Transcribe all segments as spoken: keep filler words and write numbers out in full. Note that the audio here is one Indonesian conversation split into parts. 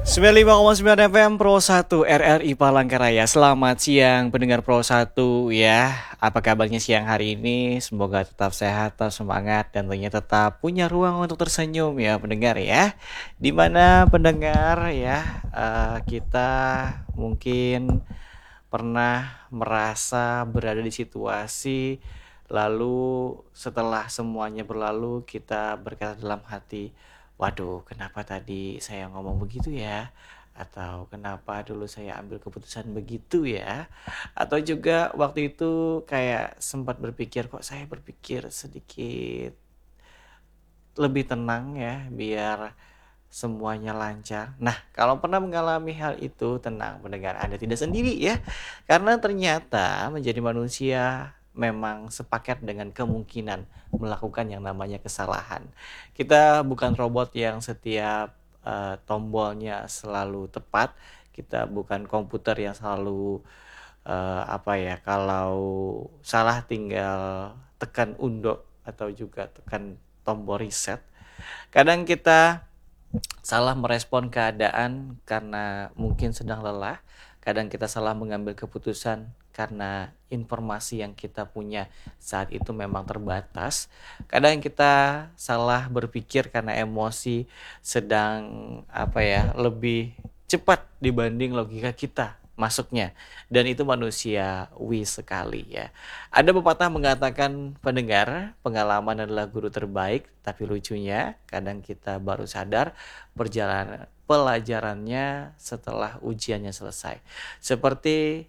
sembilan puluh lima koma sembilan F M Pro satu R R I Palangkaraya. Selamat siang pendengar Pro satu ya. Apa kabarnya siang hari ini? Semoga tetap sehat, tetap semangat, dan tentunya tetap punya ruang untuk tersenyum ya pendengar ya. Dimana pendengar ya, eh, kita mungkin pernah merasa berada di situasi, lalu setelah semuanya berlalu kita berkata dalam hati, waduh, kenapa tadi saya ngomong begitu ya? Atau kenapa dulu saya ambil keputusan begitu ya? Atau juga waktu itu kayak sempat berpikir, kok saya berpikir sedikit lebih tenang ya, biar semuanya lancar. Nah, kalau pernah mengalami hal itu, tenang pendengar, Anda tidak sendiri ya. Karena ternyata menjadi manusia memang sepaket dengan kemungkinan melakukan yang namanya kesalahan. Kita bukan robot yang setiap uh, tombolnya selalu tepat. Kita bukan komputer yang selalu uh, apa ya, kalau salah tinggal tekan undo atau juga tekan tombol reset. Kadang kita salah merespon keadaan karena mungkin sedang lelah. Kadang kita salah mengambil keputusan karena informasi yang kita punya saat itu memang terbatas. Kadang kita salah berpikir karena emosi sedang apa ya, lebih cepat dibanding logika kita masuknya, dan itu manusiawi sekali ya. Ada pepatah mengatakan, pendengar, pengalaman adalah guru terbaik, tapi lucunya kadang kita baru sadar perjalanan pelajarannya setelah ujiannya selesai. Seperti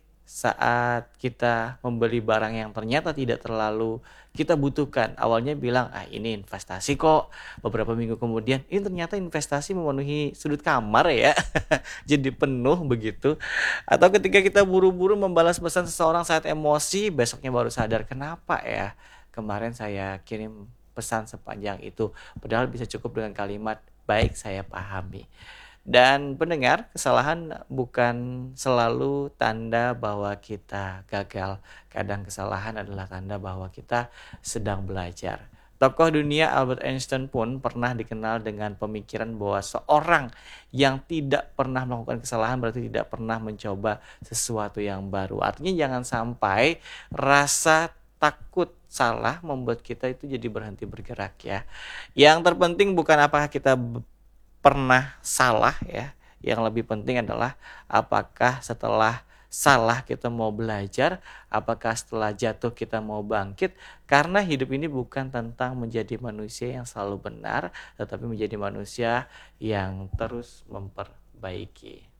saat kita membeli barang yang ternyata tidak terlalu kita butuhkan. Awalnya bilang, ah ini investasi kok. Beberapa minggu kemudian, ini ternyata investasi memenuhi sudut kamar ya. Jadi penuh begitu. Atau ketika kita buru-buru membalas pesan seseorang saat emosi, besoknya baru sadar, kenapa ya kemarin saya kirim pesan sepanjang itu. Padahal bisa cukup dengan kalimat, baik saya pahami. Dan pendengar, kesalahan bukan selalu tanda bahwa kita gagal. Kadang kesalahan adalah tanda bahwa kita sedang belajar. Tokoh dunia Albert Einstein pun pernah dikenal dengan pemikiran bahwa seorang yang tidak pernah melakukan kesalahan berarti tidak pernah mencoba sesuatu yang baru. Artinya jangan sampai rasa takut salah membuat kita itu jadi berhenti bergerak ya. Yang terpenting bukan apakah kita pernah salah ya. Yang lebih penting adalah apakah setelah salah kita mau belajar, apakah setelah jatuh kita mau bangkit. Karena hidup ini bukan tentang menjadi manusia yang selalu benar, tetapi menjadi manusia yang terus memperbaiki.